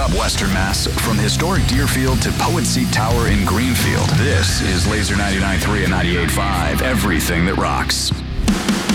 atop Western Mass, from historic Deerfield to Poet Seat Tower in Greenfield. This is Laser 99.3 and 98.5, everything that rocks.